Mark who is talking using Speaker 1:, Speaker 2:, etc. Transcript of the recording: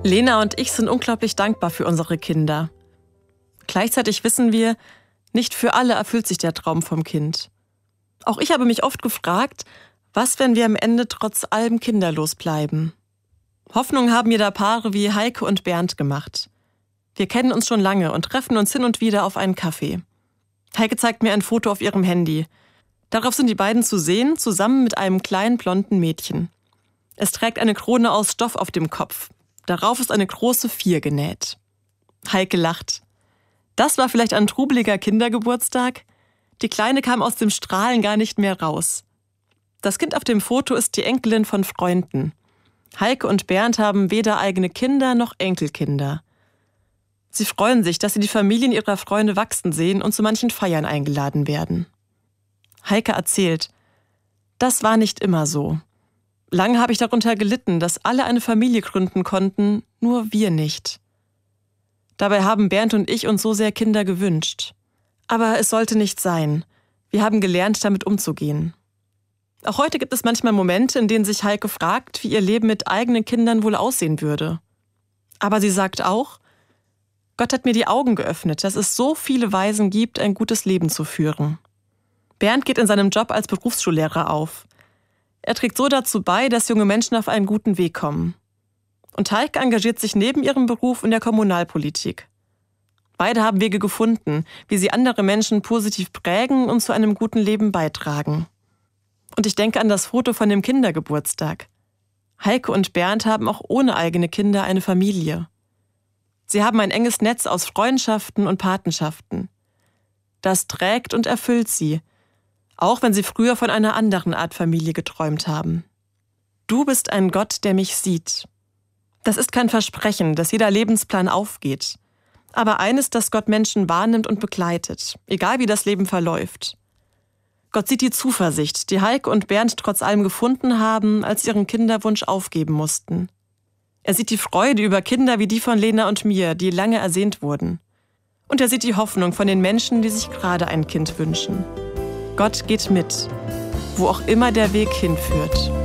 Speaker 1: Lena und ich sind unglaublich dankbar für unsere Kinder. Gleichzeitig wissen wir, nicht für alle erfüllt sich der Traum vom Kind. Auch ich habe mich oft gefragt, was, wenn wir am Ende trotz allem kinderlos bleiben? Hoffnung haben mir da Paare wie Heike und Bernd gemacht. Wir kennen uns schon lange und treffen uns hin und wieder auf einen Kaffee. Heike zeigt mir ein Foto auf ihrem Handy. Darauf sind die beiden zu sehen, zusammen mit einem kleinen blonden Mädchen. Es trägt eine Krone aus Stoff auf dem Kopf. Darauf ist eine große 4 genäht. Heike lacht. Das war vielleicht ein trubeliger Kindergeburtstag? Die Kleine kam aus dem Strahlen gar nicht mehr raus. Das Kind auf dem Foto ist die Enkelin von Freunden. Heike und Bernd haben weder eigene Kinder noch Enkelkinder. Sie freuen sich, dass sie die Familien ihrer Freunde wachsen sehen und zu manchen Feiern eingeladen werden. Heike erzählt, das war nicht immer so. Lange habe ich darunter gelitten, dass alle eine Familie gründen konnten, nur wir nicht. Dabei haben Bernd und ich uns so sehr Kinder gewünscht. Aber es sollte nicht sein. Wir haben gelernt, damit umzugehen. Auch heute gibt es manchmal Momente, in denen sich Heike fragt, wie ihr Leben mit eigenen Kindern wohl aussehen würde. Aber sie sagt auch, Gott hat mir die Augen geöffnet, dass es so viele Weisen gibt, ein gutes Leben zu führen. Bernd geht in seinem Job als Berufsschullehrer auf. Er trägt so dazu bei, dass junge Menschen auf einen guten Weg kommen. Und Heike engagiert sich neben ihrem Beruf in der Kommunalpolitik. Beide haben Wege gefunden, wie sie andere Menschen positiv prägen und zu einem guten Leben beitragen. Und ich denke an das Foto von dem Kindergeburtstag. Heike und Bernd haben auch ohne eigene Kinder eine Familie. Sie haben ein enges Netz aus Freundschaften und Patenschaften. Das trägt und erfüllt sie, auch wenn sie früher von einer anderen Art Familie geträumt haben. Du bist ein Gott, der mich sieht. Das ist kein Versprechen, dass jeder Lebensplan aufgeht. Aber eines, dass Gott Menschen wahrnimmt und begleitet, egal wie das Leben verläuft. Gott sieht die Zuversicht, die Heike und Bernd trotz allem gefunden haben, als sie ihren Kinderwunsch aufgeben mussten. Er sieht die Freude über Kinder wie die von Lena und mir, die lange ersehnt wurden. Und er sieht die Hoffnung von den Menschen, die sich gerade ein Kind wünschen. Gott geht mit, wo auch immer der Weg hinführt.